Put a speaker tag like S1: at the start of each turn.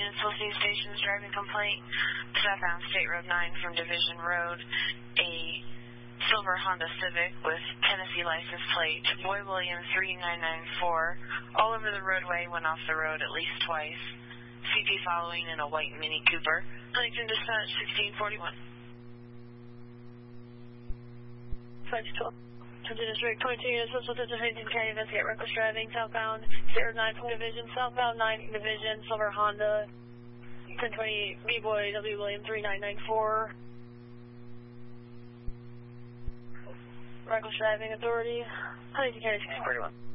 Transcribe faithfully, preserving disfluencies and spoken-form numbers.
S1: units, listening stations, driving complaint. Southbound State Road nine from Division Road. A silver Honda Civic with Tennessee license plate, Boy William three nine nine four, all over the roadway, went off the road at least twice. C P following in a white Mini Cooper. Huntington Dispatch sixteen forty-one.
S2: five twelve. Huntington District twenty-two units, Westfield to Huntington County, investigate reckless driving, southbound zero nine Division, southbound nine Division, silver Honda, ten twenty B-Boy W William three nine nine four. Reckless driving authority, Huntington County sixteen forty-one.